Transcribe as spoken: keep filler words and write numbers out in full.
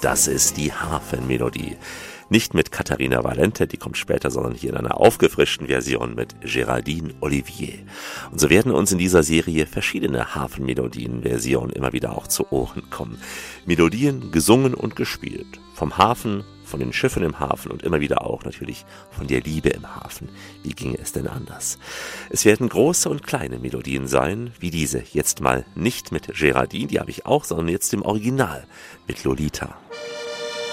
Das ist die Hafenmelodie. Nicht mit Katharina Valente, die kommt später, sondern hier in einer aufgefrischten Version mit Géraldine Olivier. Und so werden uns in dieser Serie verschiedene Hafenmelodien-Versionen immer wieder auch zu Ohren kommen. Melodien gesungen und gespielt. Vom Hafen, von den Schiffen im Hafen und immer wieder auch natürlich von der Liebe im Hafen. Wie ginge es denn anders? Es werden große und kleine Melodien sein, wie diese. Jetzt mal nicht mit Géraldine, die habe ich auch, sondern jetzt im Original mit Lolita.